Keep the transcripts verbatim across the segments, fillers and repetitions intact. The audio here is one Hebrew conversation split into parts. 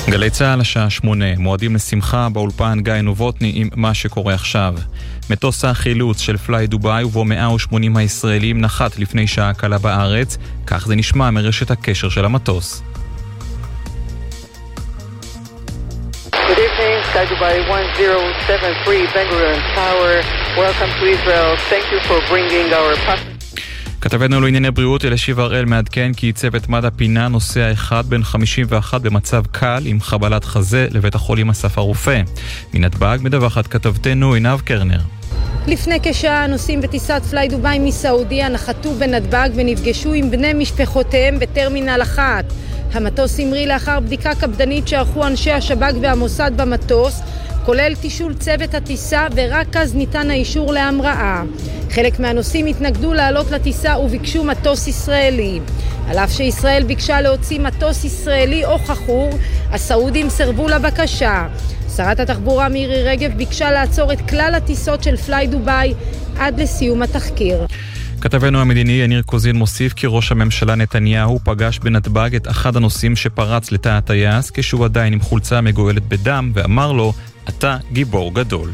גלי צהל השעה שמונה, מועדים לשמחה באולפן גיא נובוטני עם מה שקורה עכשיו. מטוס החילוץ של פליי דובאי ובו מאה ושמונים הישראלים נחת לפני שעה קלה בארץ, כך זה נשמע מרשת הקשר של המטוס. Good evening, Sky Dubai one zero seven three Bangor Tower. Welcome to Israel. Thank you for bringing our passengers. כתבנו לענייני בריאות אלישיב הראל מעדכן כי צוות מד"א פינה נוסע אחד בן חמישים ואחת במצב קל עם חבלת חזה לבית החולים אסף הרופא. מנתב"ג מדווחת כתבתנו עינב קרנר. לפני כשעה נוסעים בטיסת פליי דובאי מסעודיה נחתו בנתב"ג ונפגשו עם בני משפחותיהם בטרמינל אחת. המטוס המריא לאחר בדיקה קפדנית שערכו אנשי השב"כ והמוסד במטוס, כולל תישול צוות הטיסה, ורק אז ניתן האישור להמראה. חלק מהנוסעים התנגדו לעלות לטיסה וביקשו מטוס ישראלי. על אף שישראל ביקשה להוציא מטוס ישראלי או חכור, הסעודים סרבו לבקשה. שרת התחבורה מירי רגב ביקשה לעצור את כלל הטיסות של פליי דובאי עד לסיום התחקיר. כתבנו המדיני יניר קוזין מוסיף כי ראש הממשלה נתניהו פגש בנתב"ג את אחד הנוסעים שפרץ לתא הטייס כשהוא עדיין עם חולצה מגואלת בדם ואמר לו, אתה גיבור גדול.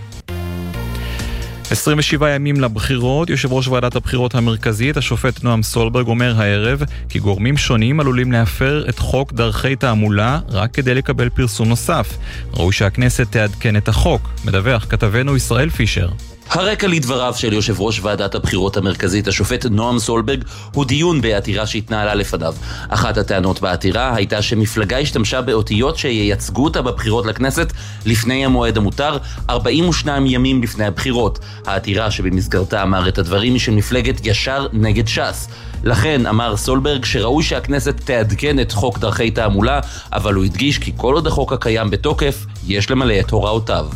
עשרים ושבעה ימים לבחירות, יושב ראש ועדת הבחירות המרכזית, השופט נועם סולברג, אומר הערב כי גורמים שונים עלולים להפר את חוק דרכי תעמולה רק כדי לקבל פרסום נוסף. ראוי שהכנסת תעדכן את החוק. מדווח כתבנו ישראל פישר. הרקע לדבריו של יושב ראש ועדת הבחירות המרכזית, השופט נועם סולברג, הוא דיון בעתירה שהתנהלה לפניו. אחת הטענות בעתירה הייתה שמפלגה השתמשה באותיות שייצגו אותה בבחירות לכנסת לפני המועד המותר, ארבעים ושניים ימים לפני הבחירות. העתירה שבמסגרתה אמר את הדברים היא של מפלגת ישר נגד ש"ס. לכן אמר סולברג שראוי שהכנסת תעדכן את חוק דרכי תעמולה, אבל הוא הדגיש כי כל עוד החוק הקיים בתוקף, יש למלא את הוראותיו.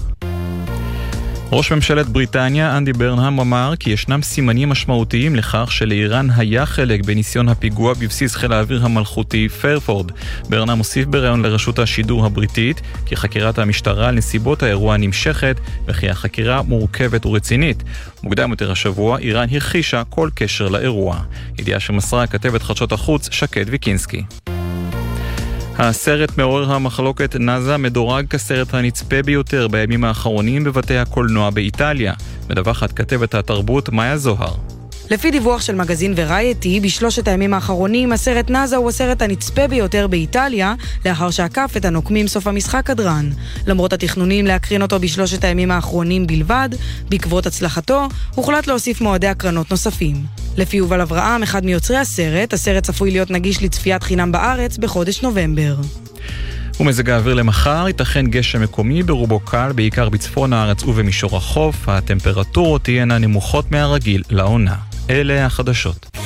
ראש ממשלת בריטניה אנדי ברנהאם אמר כי ישנם סימנים משמעותיים לכך שלאיראן היה חלק בניסיון הפיגוע בבסיס חיל האוויר המלכותי פיירפורד. ברנהאם הוסיף בראיון לרשות השידור הבריטית כי חקירת המשטרה על נסיבות האירוע נמשכת וכי החקירה מורכבת ורצינית. מוקדם יותר השבוע איראן הכחישה כל קשר לאירוע. ידיעה שמסרה כתבת חדשות החוץ שקד ויקינסקי. הסרט מעורר המחלוקת נאזה מדורג כסרט הנצפה ביותר בימים האחרונים בבתי הקולנוע באיטליה. מדווחת כתבת התרבות מאיה זוהר. לפי דיווח של מגזין ורייטי, בשלושת הימים האחרונים הסרט נאזה הוא הסרט הנצפה ביותר באיטליה, לאחר שעקף את הנוקמים סוף המשחק הדרן. למרות התכנונים להקרין אותו בשלושת הימים האחרונים בלבד, בעקבות הצלחתו, הוחלט להוסיף מועדי הקרנות נוספים. לפי יובל אברהם, אחד מיוצרי הסרט, הסרט צפוי להיות נגיש לצפיית חינם בארץ בחודש נובמבר. ומזג האוויר למחר, ייתכן גשם מקומי ברובו קל, בעיקר בצפון הארץ ובמישור החוף. הטמפרטורות תהיינה נמוכות מהרגיל לעונה. אלה החדשות.